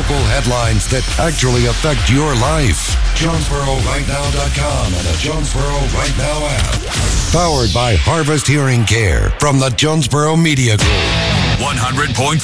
local headlines that actually affect your life. JonesboroRightNow.com and the Jonesboro Right Now app. Powered by Harvest Hearing Care from the Jonesboro Media Group. 100.5